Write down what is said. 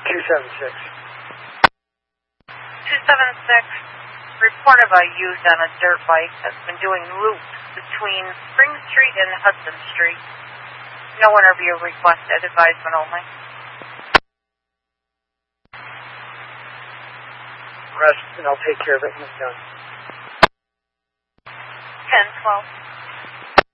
276. 276, report of a youth on a dirt bike that's been doing loops between Spring Street and Hudson Street. No interview requested, advisement only. Rest, and I'll take care of it when it's done. 10-12.